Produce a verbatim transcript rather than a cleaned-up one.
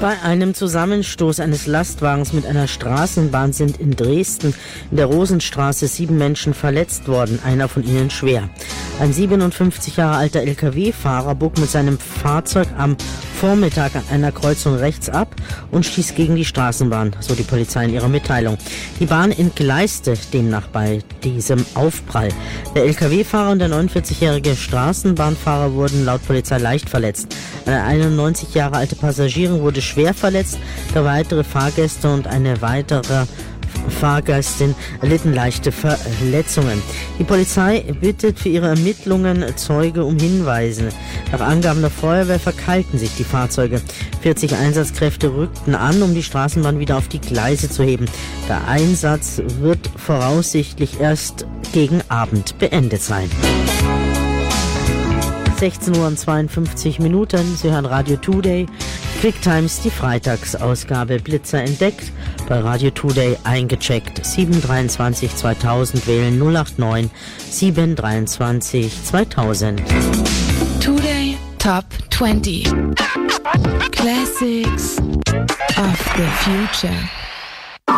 Bei einem Zusammenstoß eines Lastwagens mit einer Straßenbahn sind in Dresden in der Rosenstraße sieben Menschen verletzt worden, einer von ihnen schwer. Ein siebenundfünfzig Jahre alter L K W-Fahrer bog mit seinem Fahrzeug am Vormittag an einer Kreuzung rechts ab und stieß gegen die Straßenbahn, so die Polizei in ihrer Mitteilung. Die Bahn entgleiste demnach bei diesem Aufprall. Der L K W-Fahrer und der neunundvierzigjährige Straßenbahnfahrer wurden laut Polizei leicht verletzt. Eine einundneunzig Jahre alte Passagierin wurde schwer verletzt, drei weitere Fahrgäste und eine weitere Fahrgästin erlitten leichte Verletzungen. Die Polizei bittet für ihre Ermittlungen Zeuge um Hinweise. Nach Angaben der Feuerwehr verkeilten sich die Fahrzeuge. vierzig Einsatzkräfte rückten an, um die Straßenbahn wieder auf die Gleise zu heben. Der Einsatz wird voraussichtlich erst gegen Abend beendet sein. sechzehn Uhr und zweiundfünfzig Minuten. Sie hören Radio Today. Quick Times, die Freitagsausgabe. Blitzer entdeckt, bei Radio Today eingecheckt. sieben dreiundzwanzig zweitausend wählen null acht neun sieben dreiundzwanzig zweitausend. Today Top zwanzig. Classics of the Future.